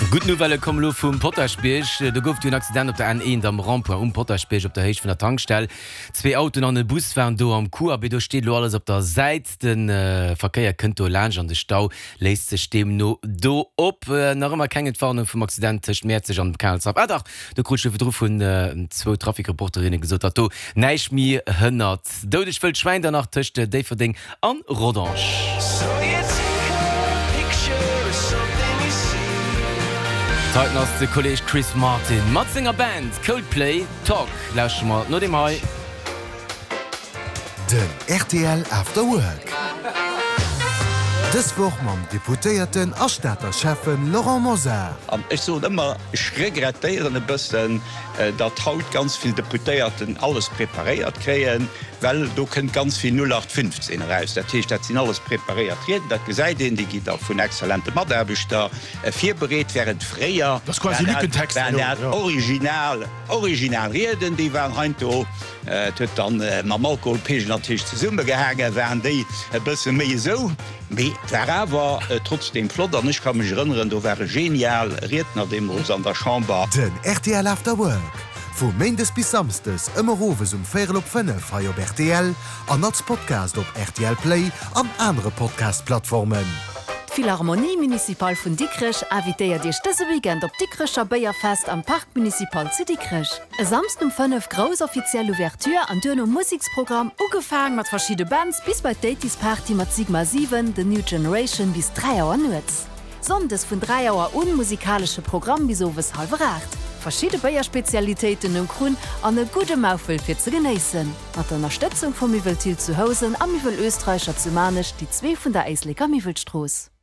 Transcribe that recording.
Gut Novelle kom lo vum Potterspech. Du gouft un Accident op der N1 am Rampo Potterspech op der Heich vun der Tankstelle. 2 Autos an den Bus wären do am Kur, aber du steht lo alles op der Seit. Den Verkeier kënnt Lange an de Stau läist sech dem no do op. Nach immer keng Entwarnung vum Accident schmerz sech an dem Kerl ab. Ach, der Kutsche verdro vun 2 Trafikreporterinnen gesot dat do neich mi hënnert. Doudech wëll Schwein danach töchte déi verding an Rodange. Heute ass de Kolleg Chris Martin, Matzinger Band, Coldplay, Talk, lausch mal no dem Hai. Den RTL After Work. Dës woch mam Deputéierten Erstatterchefen Laurent Moser. Ich so immer regrettieren e bëssen, dat haut ganz viel Deputéierten alles prepariert kreien, weil du könnt ganz viel 0815 raus. Dat heißt, dat sind alles prepariert. Dat gesäit die gi vun exzellente Maderbeter vier bereet wären freier. Das quasi Lückentext. Original Reden, die waren heimto dann ma Alkoholpegen an Tisch ze Summe gehänge, wären die bëssen méi so. War trotzdem flott an ich kann mich erinnern, du wäre genial Redner dem uns an der Chamber. Den RTL After Work. Vu Mendes bis samstes ëmmer Rowes 4:5 frei op RTL, an als Podcast op RTL Play an andere Podcast-Plattformen. Philharmonie Municipal vun Dickrech avitéiert Dich dëse Weekend op Dickrecher Beierfest am Park Municipal zu Dickrech. E samst 5 gros offiziell Ouverture an Dëno Musiksprogramm ugefang mat verschiedene Bands bis bei Daties Party mat Sigma 7, The New Generation bis 3 Auer Nuets. Sondes vun 3 Auer unmusikalsche Programm bis sowes halb 8. Verschiedene Beierspezialitäten und Grün an e gute Maufel fir ze geneessen. Mat der Unterstützung vom Miveltil zu Hausen am Mivel Österreicher zu Manisch die 2 vun der Eisleger Mivelstraße.